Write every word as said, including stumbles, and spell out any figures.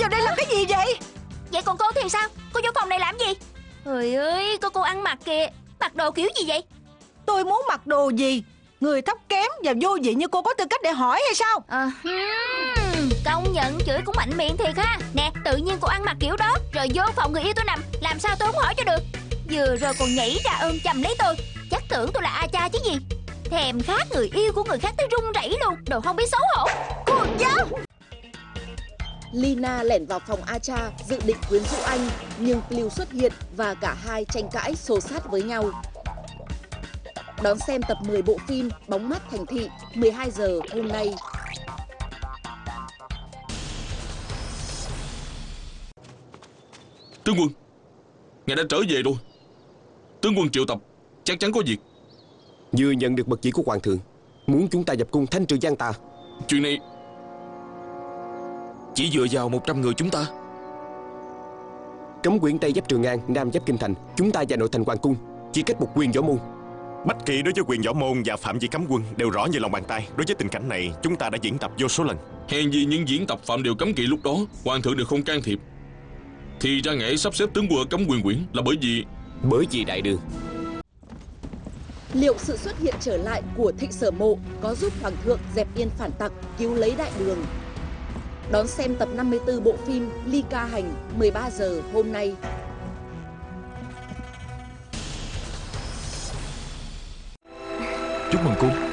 vào đây làm cái gì vậy? Vậy còn cô thì sao? Cô vô phòng này làm gì? Trời ơi, cô cô ăn mặc kìa. Mặc đồ kiểu gì vậy? Tôi muốn mặc đồ gì? Người thấp kém và vô vị như cô có tư cách để hỏi hay sao? À, hmm, công nhận chửi cũng mạnh miệng thiệt ha. Nè, tự nhiên cô ăn mặc kiểu đó rồi vô phòng người yêu tôi nằm, làm sao tôi không hỏi cho được? Vừa rồi còn nhảy ra ôm chầm lấy tôi, chắc tưởng tôi là A Cha chứ gì. Thèm khát người yêu của người khác tới run rẩy luôn. Đồ không biết xấu hổ. Cuồng giáo. Lina lẻn vào phòng A Cha dự định quyến rũ anh, nhưng Blue xuất hiện và cả hai tranh cãi xô xát với nhau. Đón xem tập mười bộ phim Bóng mắt thành thị mười hai giờ hôm nay. Tướng quân, ngài đã trở về rồi. Tướng quân triệu tập, chắc chắn có việc. Vừa nhận được mật chỉ của hoàng thượng, muốn chúng ta dập cung thanh trừ gian tà. Chuyện này chỉ dựa vào một trăm người chúng ta. Cấm quyển Tây giáp Trường An, Nam giáp Kinh Thành, chúng ta và nội thành hoàng cung chỉ cách một quyền võ môn. Bách kỵ đối với quyền võ môn và phạm vi cấm quân đều rõ như lòng bàn tay. Đối với tình cảnh này, chúng ta đã diễn tập vô số lần. Hèn gì những diễn tập phạm điều cấm kỵ lúc đó hoàng thượng đều không can thiệp. Thì ra ngài sắp xếp tướng quân ở cấm quyền quyển là bởi vì Bởi vì đại đường. Liệu sự xuất hiện trở lại của Thịnh Sở Mộ có giúp hoàng thượng dẹp yên phản tặc, cứu lấy đại đường? Đón xem tập năm mươi tư bộ phim Ly Ca Hành mười ba giờ hôm nay. Chúc mừng cô.